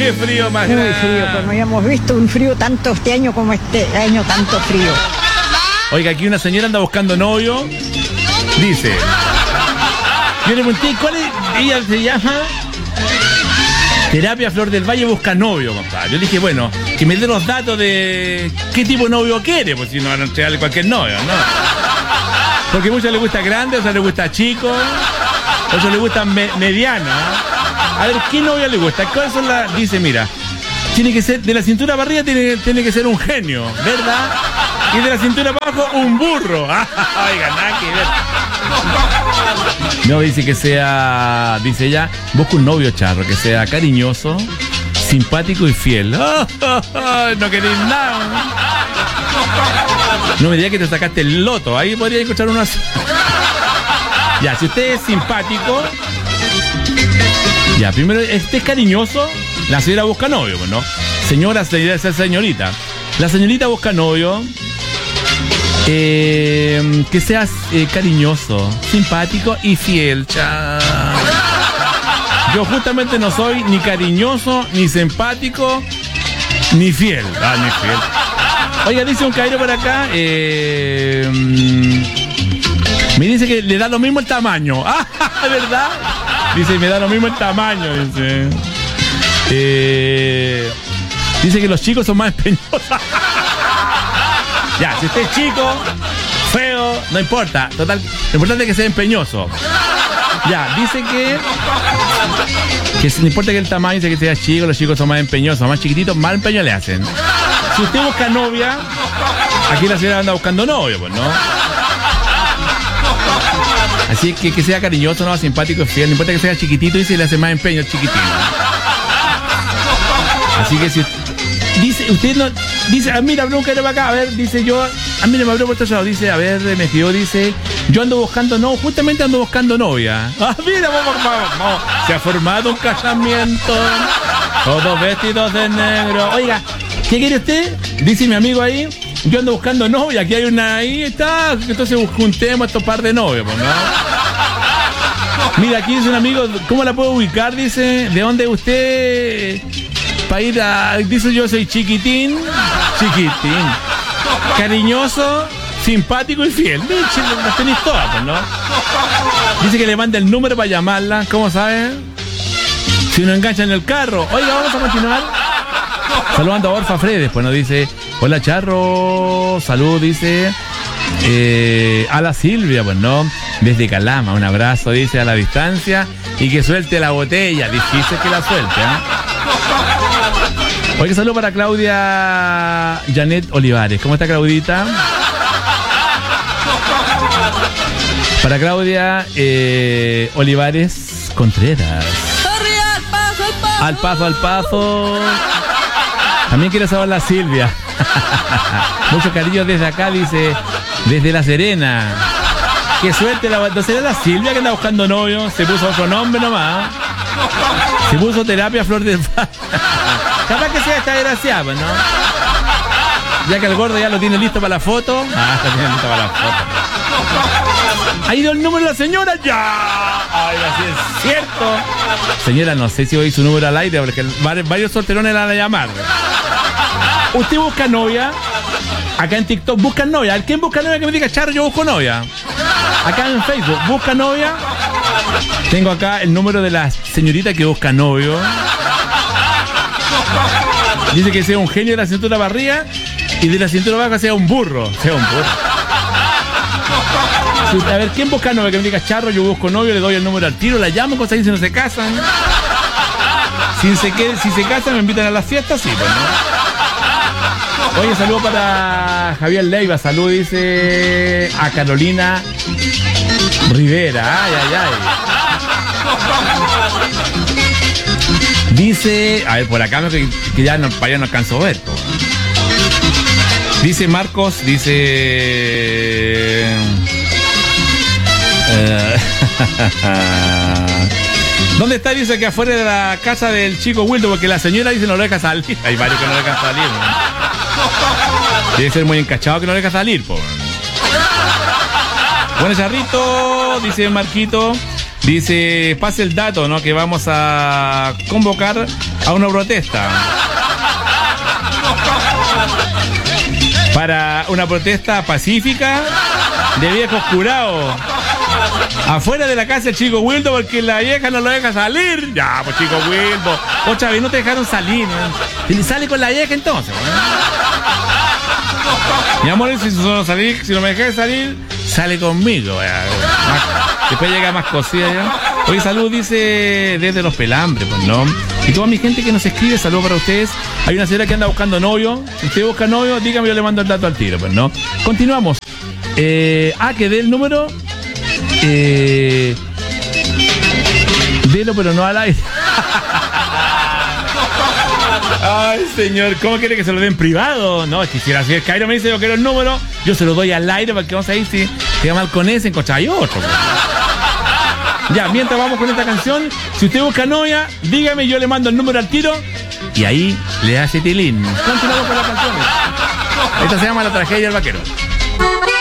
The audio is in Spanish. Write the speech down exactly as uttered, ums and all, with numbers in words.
qué frío más Muy grande. frío, pues no habíamos visto un frío tanto este año como este año, tanto frío. Oiga, aquí una señora anda buscando novio. Dice. Yo le pregunté, ¿cuál es? Ella se llama Terapia Flor del Valle busca novio, papá. Yo le dije, bueno, que me dé los datos de qué tipo de novio quiere, pues si no van a entregarle cualquier novio, ¿no? Porque a muchos les gusta grande, a otros les gusta chico, a otros les gusta me mediano. A ver, ¿qué novio le gusta? ¿Cuáles son las...? Dice, mira, tiene que ser, de la cintura para arriba tiene, tiene que ser un genio, ¿verdad? Y de la cintura para abajo, un burro. Oiga, nada que ver. No, dice que sea, dice ella, busca un novio charro, que sea cariñoso, simpático y fiel. Oh, oh, oh, no queréis nada. No me digas que te sacaste el loto, ahí podría escuchar uno así. Ya, si usted es simpático, ya, primero, este es cariñoso, la señora busca novio, pues, ¿no? Señora, esa señorita. La señorita busca novio. Eh, que seas eh, cariñoso, simpático y fiel. Cha. Yo justamente no soy ni cariñoso, ni simpático, ni fiel. Ah, ni fiel. Oiga, dice un caballero por acá. Eh, me dice que le da lo mismo el tamaño. Ah, ¿verdad? Dice, me da lo mismo el tamaño. Dice. Eh, dice que los chicos son más empeñosos. Ya, si usted es chico, feo, no importa. Total, lo importante es que sea empeñoso. Ya, dice que que no importa que el tamaño, dice que sea chico, los chicos son más empeñosos, más chiquititos, más empeño le hacen. Si usted busca novia, aquí la señora anda buscando novio, pues, ¿no? Así que que sea cariñoso, no, simpático, fiel, no importa que sea chiquitito, dice, le hace más empeño al chiquitito. Así que si dice, usted no, dice, ah, mira, nunca era para acá, a ver, dice yo, ah, mira, me abrió por otro lado, dice, a ver, me escribió, dice, yo ando buscando, no, justamente ando buscando novia. Ah, mira, vamos, vamos, vamos, se ha formado un casamiento, todos vestidos de negro. Oiga, ¿qué quiere usted? Dice mi amigo ahí, yo ando buscando novia, aquí hay una, ahí está, entonces juntemos estos par de novios, pues, ¿no? Mira, aquí dice un amigo, ¿cómo la puedo ubicar? Dice, ¿de dónde usted? Para ir a... Dice, yo soy chiquitín, chiquitín, cariñoso, simpático y fiel. Las tenéis todas, pues, ¿no? Dice que le manda el número para llamarla. ¿Cómo sabe? Si uno engancha en el carro. Oiga, vamos a continuar. Saludando a Orfa Fredes, pues nos dice, hola Charro, salud, dice, eh, a la Silvia, pues no, desde Calama, un abrazo, dice, a la distancia, y que suelte la botella, difícil que la suelte, ¿eh? Oye, saludo para Claudia Janet Olivares. ¿Cómo está, Claudita? Para Claudia eh, Olivares Contreras. Al paso, al paso. También quiero saber la Silvia. Mucho cariño desde acá, dice, desde La Serena. Qué suerte, la, ¿no será la Silvia que anda buscando novio? Se puso otro nombre nomás. Se puso Terapia Flor del Valle. Capaz que sea esta desgraciada, pues, ¿no? Ya que el gordo ya lo tiene listo para la foto. Ah, lo tiene listo para la foto. ¿Ha ido el número de la señora? ¡Ya! Ay, así es cierto. Señora, no sé si hoy su número al aire, porque varios solterones la van a llamar. Usted busca novia. Acá en TikTok busca novia. ¿Quién busca novia? Que me diga, Charro, yo busco novia. Acá en Facebook, busca novia. Tengo acá el número de la señorita que busca novio. Dice que sea un genio de la cintura para arriba y de la cintura baja sea un burro. Sea un burro. A ver, ¿quién busca novia? Que me diga, Charro, yo busco novio, le doy el número al tiro, la llamo, cosas ahí si no se casan. Si se, si se casan, me invitan a las fiestas, sí, pues, ¿no? Oye, saludo para Javier Leiva, salud, dice a Carolina Rivera. Ay, ay, ay. Dice, a ver, por acá que, que ya no, para allá no alcanzo a ver. Dice Marcos, dice... Eh, ¿dónde está? Dice que afuera de la casa del chico Wildo, porque la señora dice no lo deja salir. Hay varios que no lo dejan salir, ¿no? Debe ser muy encachado que no lo deja salir, po. Bueno, Charrito, dice Marquito. Dice, pase el dato, ¿no? Que vamos a convocar a una protesta. Para una protesta pacífica de viejos curados. Afuera de la casa del Chico Wildo porque la vieja no lo deja salir. Ya, pues Chico Wildo. O Chavi, no te dejaron salir, ¿no? Sale con la vieja entonces, ¿no? Mi amor, si no, salir, si no me dejas salir, sale conmigo. Más, después llega más cosida ya. Oye, salud, dice desde Los Pelambres, pues no. Y toda mi gente que nos escribe, saludos para ustedes. Hay una señora que anda buscando novio. Si usted busca novio, dígame, yo le mando el dato al tiro, pues no. Continuamos. Eh, ah, que dé el número. Eh, delo, pero no al aire. Ay, señor, ¿cómo quiere que se lo den privado? No, es que si el Cairo me dice yo quiero el número, yo se lo doy al aire para que vamos a ir si queda mal con ese, en hay otro. Ya, mientras vamos con esta canción, si usted busca novia, dígame, yo le mando el número al tiro y ahí le hace tilín. Continuamos con las canciones. Esta se llama La Tragedia del Vaquero.